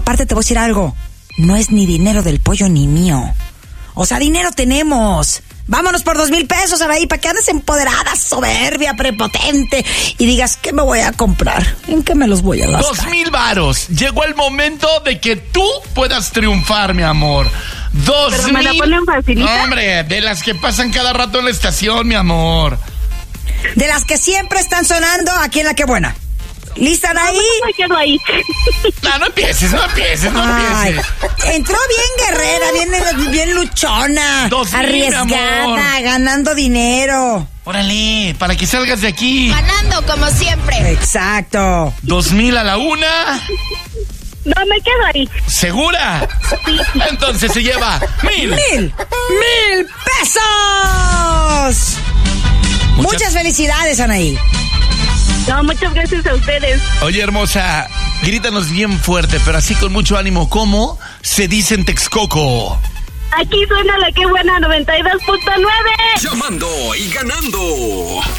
aparte te voy a decir algo. No es ni dinero del pollo ni mío. O sea, dinero tenemos. Vámonos por 2,000 pesos, Anaí, para que andes empoderada, soberbia, prepotente y digas, ¿qué me voy a comprar? ¿En qué me los voy a gastar? 2,000 varos. Llegó el momento de que tú puedas triunfar, mi amor. 2,000. ¿Pero me la ponen facilita? No, hombre, de las que pasan cada rato en la estación, mi amor. De las que siempre están sonando aquí en La Qué Buena. ¿Lista, Anaí? No me quedo ahí. No empieces. Ay, entró bien guerrera, bien luchona, 2,000, arriesgada, mi amor. ganando dinero. Órale, para que salgas de aquí. Ganando como siempre. Exacto. 2,000 a la una. No me quedo ahí. ¿Segura? Entonces se lleva 1,000. ¡1,000 pesos! Muchas felicidades, Anaí. No, muchas gracias a ustedes. Oye, hermosa, grítanos bien fuerte, pero así con mucho ánimo. ¿Cómo se dice en Texcoco? Aquí suena La Qué Buena 92.9. Llamando y ganando.